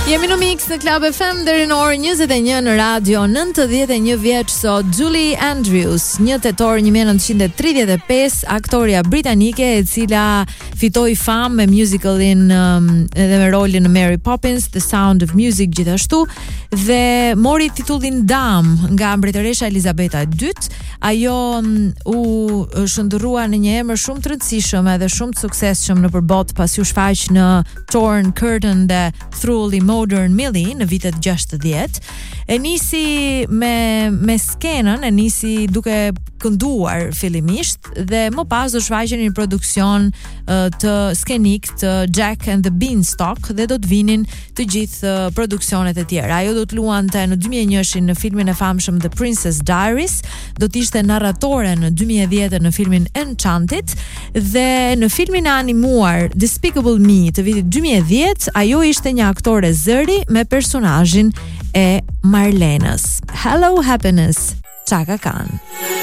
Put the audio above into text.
Jemi në Mix në Club FM deri në orën 21 në radio. 91 vjeç sot Julie Andrews, 1 tetor 1935, aktoria britanike e cila fitoi famë me musicalin edhe me rolin në Mary Poppins, The Sound of Music gjithashtu, dhe mori titullin Dam nga mbretëresha Elizabeta II. Ajo u shndërrua në një emër shumë të rëndësishëm edhe shumë të suksesshëm nëpër botë pasi u shfaq në Torn Curtain dhe Thoroughly Modern Millie në vitet 60. E nisi me skenën, e nisi duke kënduar fillimisht dhe më pas do shfaqen një produksion të skenik të Jack and the Beanstalk dhe do të vinin të gjithë produksionet e tjera. Ajo do të luante në 2001 në filmin e famshëm The Princess Diaries, do të ishte narratore në 2010 në filmin Enchanted dhe në filmin e animuar Despicable Me të vitit 2010 ajo ishte një aktore zëri me personazhin e Marlenës. Hello Happiness, Chaka Khan.